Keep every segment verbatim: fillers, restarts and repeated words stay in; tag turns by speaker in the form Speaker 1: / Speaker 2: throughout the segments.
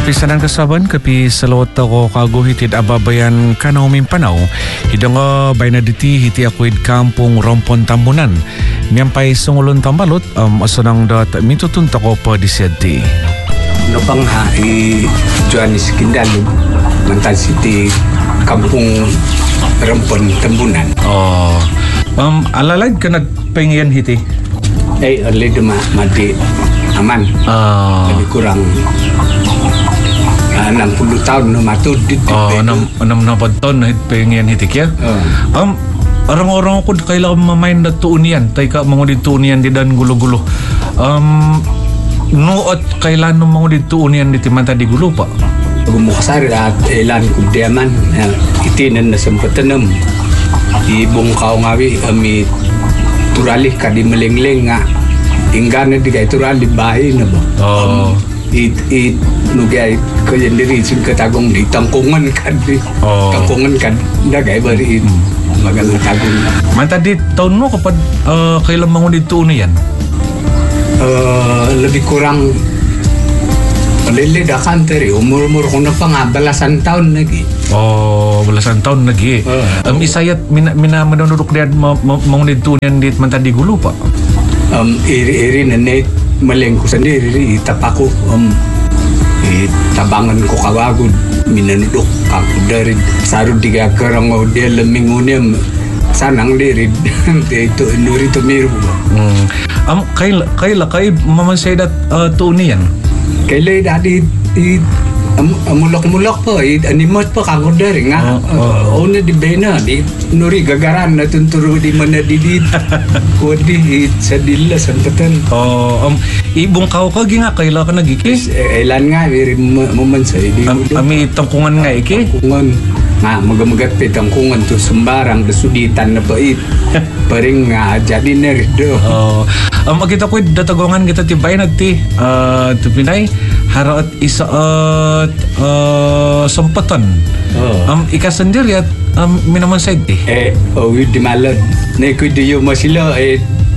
Speaker 1: Kapisanan kasaban, kapi salawat ako kaguhitid ababayan kanaw mimpanaw. Hidang nga bay na diti hiti akuid kampong Rompon Tambunan. Miyampay sungulon tambalot, um, asunang dat mitutunta ko pa disyadi.
Speaker 2: No pang ha, i Johannes Kindalo, Mantan City, kampong Rompon Tambunan.
Speaker 1: Oh, um, alalad ka nagpengian hiti?
Speaker 2: Eh, alay duma, mati, aman.
Speaker 1: Ah.
Speaker 2: Lebih kurang uh, enam puluh tahun no matod dito.
Speaker 1: Oh, enam enam na taon na pengen hitik ya.
Speaker 2: Uh.
Speaker 1: Um, orang-orang ko kailangan mamain na tuunian, tay ka mga tuunian di dan gulo-gulo. Um, nuot kailangan mga tuunian di timanta di gulo pa.
Speaker 2: Gumukasari at ilan kudiaman itinan na sampatanam. Ibong kaungawi ami turali kadi melengling nga. Inggan na di kay turali bahay na ba.
Speaker 1: Oh.
Speaker 2: Um, it it nugay ko yan diri sin katagong di tangkungan kad di.
Speaker 1: Oh.
Speaker 2: Tangkungan kad dagay bari it magandang tagong.
Speaker 1: Manta di taon mo kapag uh, kailan mga dito na yan?
Speaker 2: Uh, lebih kurang lilidakan teri umur-umur ko na pa nga balasan taon lagi.
Speaker 1: Oh, balasan taon lagi. Uh, um, isayat mina mina manunurok diyan mga dito niyan dit manta di gulo pa.
Speaker 2: Um, iri-iri na net maleng ko sendiri itapako um, itabangan ko kawagod minanudok ako dari sarod diga karang o dia lemingunim sanang diri ito nuri tumiru
Speaker 1: hmm. um, kaila kaila kay mamansay dat uh, tuunian
Speaker 2: kaila dati Am, amulok-mulok po, animot po kako dari nga. Oh, oh. O na di bena, di nuri gagaran na tunturo di mana didid. Kodi sa dila sa patan.
Speaker 1: Oh, um, ibong kao ka nga kaila ka nagiki?
Speaker 2: Ilan nga, very mamansay.
Speaker 1: Am, ami tangkungan nga iki?
Speaker 2: Tangkungan. Nga, magamagat pa tangkungan to sumbarang, dasuditan na pa it. Paring nga, jadi na rin do.
Speaker 1: Oh, um, kita ko datagongan kita tibay na ti. Uh, tupinay, haraat isa at uh, sampatan. Oh. Um, ika sendiri at um, minaman sa iti?
Speaker 2: Eh, oh, di malad. Na ikaw di yung masila, eh,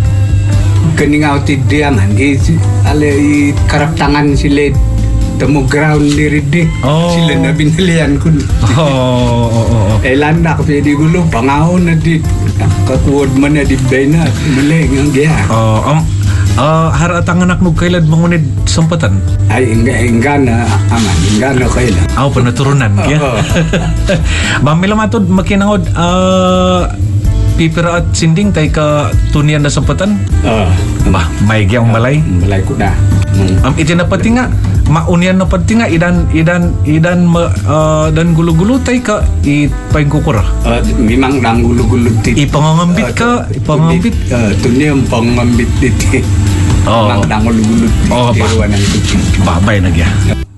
Speaker 2: kaningaw ti diyaman. Eh, ala, eh, karaptangan sila, tamo ground ni Ridi. Oh. Sila na binalian ko.
Speaker 1: Oh, oh, oh, oh.
Speaker 2: Eh, landa ko pwede gulo, pangahon na di, kakuwad man na di bay na, maling ang gaya.
Speaker 1: Oh, um, Uh, harat ang anak nung kailad mangunid sampatan?
Speaker 2: Ay, ingga, ingga na, aman, ingga na kailad.
Speaker 1: Aw, panaturunan kaya.
Speaker 2: Oo.
Speaker 1: Mamila matod, makinangod, uh, pipira at sinding tay ka tunian na sampatan?
Speaker 2: Oo. Uh,
Speaker 1: bah, may giyang malay?
Speaker 2: Uh, malay ko na.
Speaker 1: Mm. Um, itinapati nga, maunian na pati nga, idan, idan, idan, ma, uh, dan gulo-gulo tay ka, ipaing kukura?
Speaker 2: Uh, memang nang gulo-gulo titi.
Speaker 1: Ipangangambit ka, uh, ipangangambit?
Speaker 2: Uh, Tunya ang pangangambit titi.
Speaker 1: Oh.
Speaker 2: Mang nang gulo-gulo titi.
Speaker 1: Oh,
Speaker 2: ba?
Speaker 1: Babay na gya.